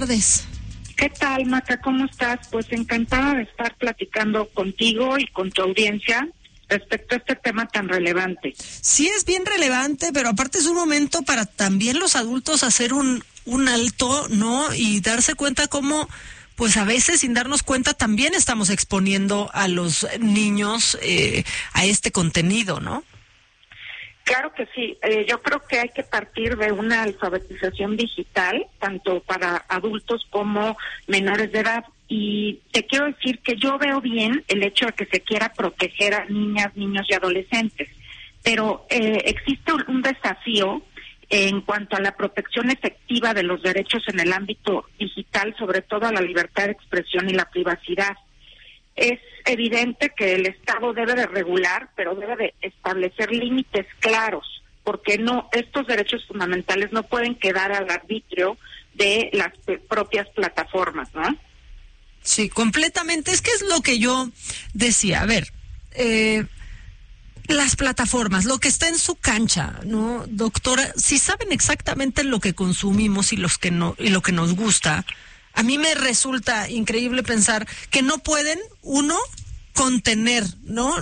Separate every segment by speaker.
Speaker 1: tardes.
Speaker 2: ¿Qué tal, Maca? ¿Cómo estás? Pues encantada de estar platicando contigo y con tu audiencia respecto a este tema tan relevante.
Speaker 1: Sí, es bien relevante, pero aparte es un momento para también los adultos hacer un alto, ¿no? Y darse cuenta cómo, pues a veces sin darnos cuenta también estamos exponiendo a los niños a este contenido, ¿no?
Speaker 2: Claro que sí. Yo creo que hay que partir de una alfabetización digital, tanto para adultos como menores de edad. Y te quiero decir que yo veo bien el hecho de que se quiera proteger a niñas, niños y adolescentes, pero existe un desafío en cuanto a la protección efectiva de los derechos en el ámbito digital, sobre todo a la libertad de expresión y la privacidad. Es evidente que el Estado debe de regular, pero debe de establecer límites claros, porque estos derechos fundamentales no pueden quedar al arbitrio de las propias plataformas, ¿no?
Speaker 1: Sí, completamente. Es que es lo que yo decía. A ver, las plataformas, lo que está en su cancha, ¿no, doctora? Si saben exactamente lo que consumimos y lo que nos gusta, a mí me resulta increíble pensar que no pueden, contener, ¿no?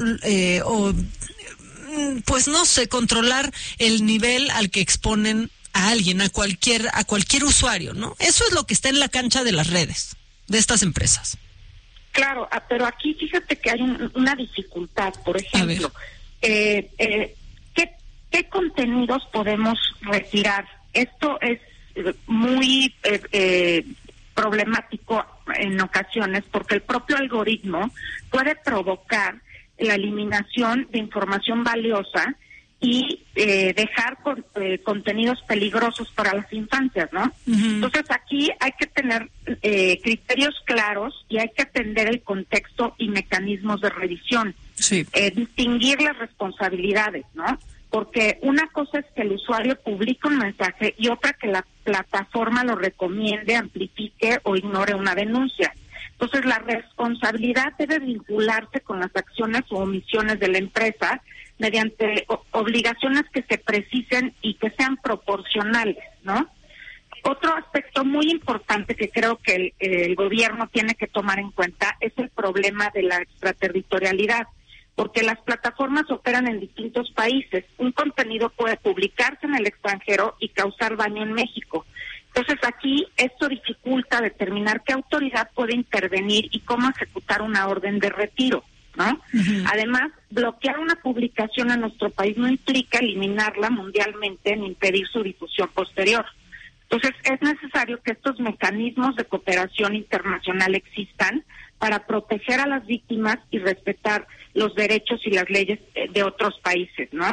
Speaker 1: Pues no sé, controlar el nivel al que exponen a alguien, a cualquier usuario, ¿no? Eso es lo que está en la cancha de las redes, de estas empresas.
Speaker 2: Claro, pero aquí fíjate que hay una dificultad. Por ejemplo, ¿qué contenidos podemos retirar? Esto es muy problemático en ocasiones porque el propio algoritmo puede provocar la eliminación de información valiosa y dejar contenidos peligrosos para las infancias, ¿no? Uh-huh. Entonces aquí hay que tener criterios claros y hay que atender el contexto y mecanismos de revisión.
Speaker 1: Sí.
Speaker 2: Distinguir las responsabilidades, ¿no? Porque una cosa es que el usuario publique un mensaje y otra que la plataforma lo recomiende, amplifique o ignore una denuncia. Entonces la responsabilidad debe vincularse con las acciones o omisiones de la empresa mediante obligaciones que se precisen y que sean proporcionales, ¿no? Otro aspecto muy importante que creo que el gobierno tiene que tomar en cuenta es el problema de la extraterritorialidad, porque las plataformas operan en distintos países. Un contenido puede publicarse en el extranjero y causar daño en México. Entonces aquí esto dificulta determinar qué autoridad puede intervenir y cómo ejecutar una orden de retiro, ¿no? Uh-huh. Además, bloquear una publicación en nuestro país no implica eliminarla mundialmente ni impedir su difusión posterior. Entonces es necesario que estos mecanismos de cooperación internacional existan para proteger a las víctimas y respetar los derechos y las leyes de otros países, ¿no?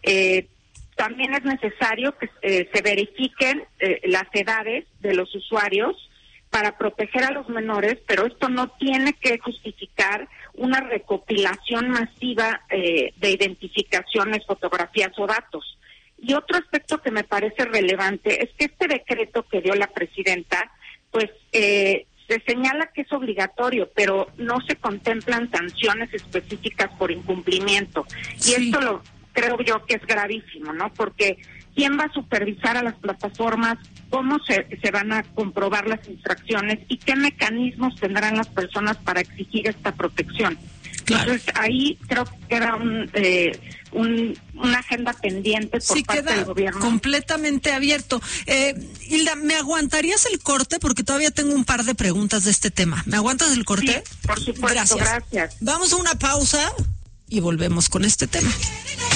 Speaker 2: También es necesario que se verifiquen las edades de los usuarios para proteger a los menores, pero esto no tiene que justificar una recopilación masiva de identificaciones, fotografías o datos. Y otro aspecto que me parece relevante es que este decreto que dio la presidenta, pues se señala que es obligatorio, pero no se contemplan sanciones específicas por incumplimiento. Y esto lo creo yo que es gravísimo, ¿no? Porque ¿quién va a supervisar a las plataformas? ¿Cómo se van a comprobar las infracciones? ¿Y qué mecanismos tendrán las personas para exigir esta protección? Claro. Entonces ahí creo que queda una agenda pendiente por parte del gobierno.
Speaker 1: Completamente abierto. Hilda, ¿me aguantarías el corte? Porque todavía tengo un par de preguntas de este tema. ¿Me aguantas el corte?
Speaker 2: Sí, por supuesto, gracias.
Speaker 1: Vamos a una pausa y volvemos con este tema.